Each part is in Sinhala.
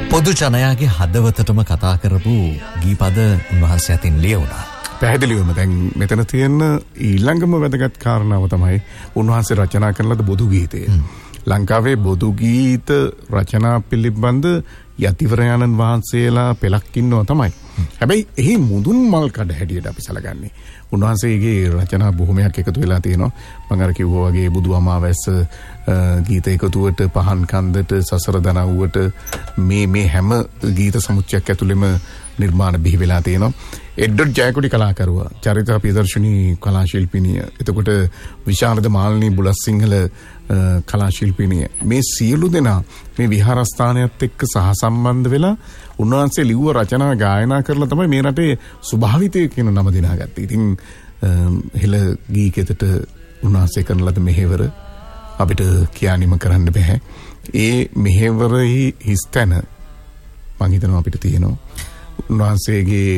පොදු ජනයාගේ හදවතටම කතා කරපු ගීපද උන්වහන්සේ අතින් ලියවුණා. පැහැදිලිවම දැන් මෙතන තියෙන ඊළඟම වැදගත් කාරණාව තමයි උන්වහන්සේ රචනා කරන ලද බොදු ගීතය. ලංකාවේ බොදු ගීත රචනා පිළිබඳ යතිවරයන්න් වහන්සේලා පෙළක් ඉන්නවා තමයි. හැබැයි එහි මුදුන් මල් කඩ හැටියට අපි සලකන්නේ. උන්වහන්සේගේ රචනා බොහොමයක් එකතු වෙලා තියෙනවා. මම අර කිව්වා වගේ බුදු අමාවැස්ස ගීත එකතුවට පහන් කන්දට සසර දනව්වට මේ හැම ගීත සමුච්චයක් ඇතුළෙම නිර්මාණ බිහි වෙලා තියෙනවා. එඩ්වඩ් ජයකොඩි කලාකරුවා චරිත ප්‍රදර්ශනී කලා ශිල්පිනිය. එතකොට විශාරද මාලිනී බුලත්සිංහල කලා ශිල්පිනිය. මේ සියලු දෙනා මේ විහාරස්ථානයත් එක්ක සහසම්බන්ධ වෙලා උන්වහන්සේ ලිව්ව රචනා ගායනා කරලා තමයි මේ රටේ ස්වභාවිතය කියන නම දිනාගත්තේ. ඉතින් හෙළ ගීකෙතට උන්වහන්සේ කරන ලද මෙහෙවර අපිට කියන්නේම කරන්න බෑ. ඒ මෙහෙවරෙහි හිස්තැන මං හිතනවා අපිට තියෙනවා. උන්වහන්සේගේ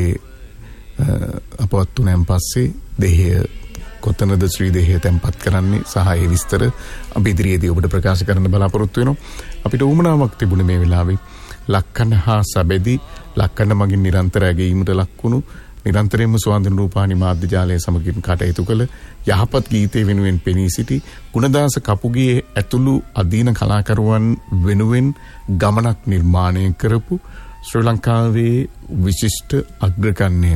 අපවත් වුණාන් පස්සේ දෙහය කොතනද ශ්‍රී දෙහය තැන්පත් කරන්නේ සහ ඒ විස්තර අපි ඉදිරියේදී ඔබට ප්‍රකාශ කරන්න බලාපොරොත්තු වෙනවා. අපිට උමනාවක් තිබුණේ මේ වෙලාවේ ලක්කන්න හා සැබෙදි ලක්කන්න මගින් නිරන්තර ඇගීමට ලක්වුණු නිරන්තරයෙන්ම ස්වාධීන රූපානි මාධ්‍ය ජාලය සමගින් කටයුතු කළ යහපත් ගීතේ වෙනුවෙන් පෙනී සිටි ගුණදාස කපුගේ ඇතුළු අධීන කලාකරුවන් වෙනුවෙන් ගමනක් නිර්මාණය කරපු ශ්‍රී ලංකාවේ විශිෂ්ට අග්‍රගණ්‍ය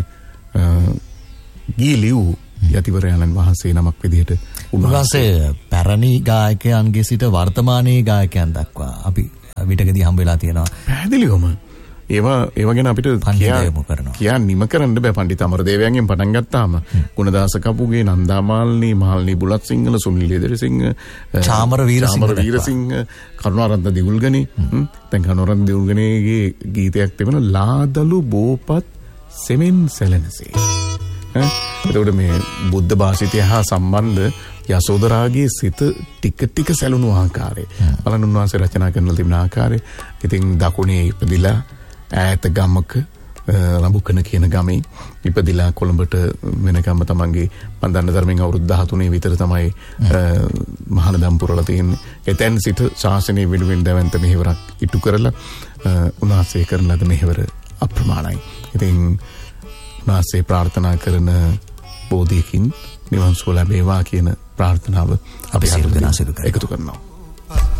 ගීලිව් යතිවරයන්න් වහන්සේ නමක් විදිහට උන්වහන්සේ පැරණි ගායකයන්ගේ සිට වර්තමානයේ ගායකයන් දක්වා අපි විටකදී හම්බ වෙලා තියෙනවා. පැහැදිලිවම ඒවා ගැන අපිට කියන්න නිම කරන්න බෑ. පණ්ඩිත අමරදේවයන්ගෙන් පටන් ගත්තාම ගුණදාස කපුගේ, නන්දා මාලිනී, මාලිනී බුලත්සිංහල, සුනිල් එදිරිසිංහ, චාමර වීරසිංහ, කරුණාරත්න දිවුල්ගනේ. දැන් කරුණාරත්න දිවුල්ගනේගේ ගීතයක් තිබෙන ලාදලු බෝපත් සෙමෙන් සැලෙනසේ. එතකොට මේ බුද්ධ භාෂිතය හා සම්බන්ධ යසෝදරාගේ සිත ටික සැලුණු ආකාරය බලන්න උන්වහන්සේ රචනා කරන තිබෙන ආකාරය. ඉතින් දකුණේ ඉපදිලා ඈත ගමක ලඹුකන කියන ගමේ ඉපදිලා කොළඹට වෙනකම්ම තමන්ගේ පන්දන්න ධර්මයෙන් අවුරුදු 13 විතර තමයි මහානදම් පුරලා තියෙන්නේ. එතෙන් සිට ශාසනය වෙනුවෙන් දැවැන්ත මෙහෙවරක් ඉටු කරලා උන්වහන්සේ කරන ලද මෙහෙවර අප්‍රමාණයි. ඉතින් උන්වහන්සේ ප්‍රාර්ථනා කරන බෝධියකින් නිවන් සුව ලැබේවා කියන ප්‍රාර්ථනාව අපි සියලු දෙනා සිදු කරනවා.